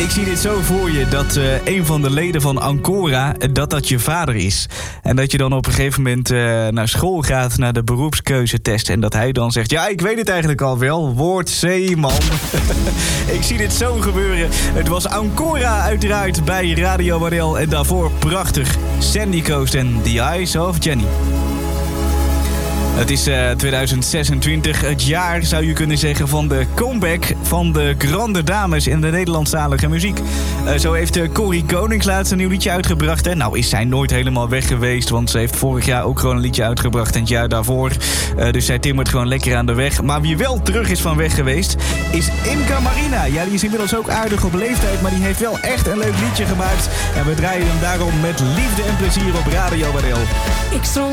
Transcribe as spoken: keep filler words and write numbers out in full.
Ik zie dit zo voor je, dat uh, een van de leden van Ancora, dat dat je vader is. En dat je dan op een gegeven moment uh, naar school gaat, naar de beroepskeuzetest. En dat hij dan zegt, ja, ik weet het eigenlijk al wel, word zeeman. Ik zie dit zo gebeuren. Het was Ancora uiteraard bij Radio Waddel. En daarvoor prachtig Sandy Coast en The Eyes of Jenny. Het is uh, tweeduizend zesentwintig, het jaar zou je kunnen zeggen van de comeback van de grande dames in de Nederlandstalige muziek. Uh, zo heeft uh, Corrie Konings laatst een nieuw liedje uitgebracht. Hè? Nou is zij nooit helemaal weg geweest, want ze heeft vorig jaar ook gewoon een liedje uitgebracht en het jaar daarvoor. Uh, dus zij timmert gewoon lekker aan de weg. Maar wie wel terug is van weg geweest, is Imca Marina. Ja, die is inmiddels ook aardig op leeftijd, maar die heeft wel echt een leuk liedje gemaakt. En we draaien hem daarom met liefde en plezier op Radio Waddel. Ik stond